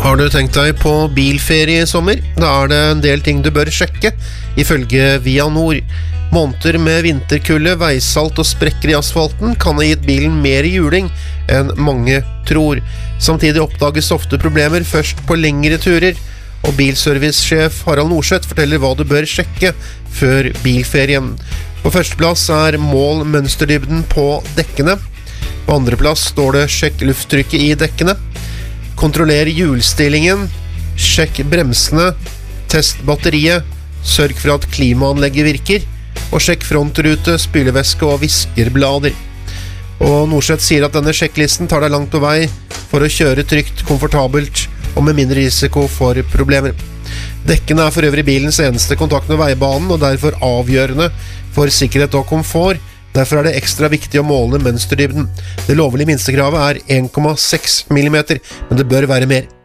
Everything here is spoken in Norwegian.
Har du tenkt deg på bilferie i sommer? Da er det en del ting du bør sjekke, ifølge Vianor. Måneder med vinterkulde, veisalt og sprekker i asfalten kan ha gitt bilen mer juling enn mange tror. Samtidig oppdages ofte problemer først på lengre turer, og bilservicesjef Harald Norseth forteller hva du bør sjekke før bilferien. På førsteplass er mål mønsterdybden på dekkene. På andreplass står det sjekk lufttrykket i dekkene. Kontroller hjulstillingen, sjekk bremsene, test batteriet, sørg for at klimaanlegget virker, og sjekk frontrute, spylevæske og viskerblader. Og Norseth sier at denne sjekklisten tar deg langt på vei for å kjøre trygt, komfortabelt og med mindre risiko for problemer. Dekkene er for øvrig bilens eneste kontakt med veibanen og derfor avgjørende for sikkerhet og komfort. Derfor er det ekstra viktig å måle mønsterdybden. Det lovlige minstekravet er 1,6 mm, men det bør være mer.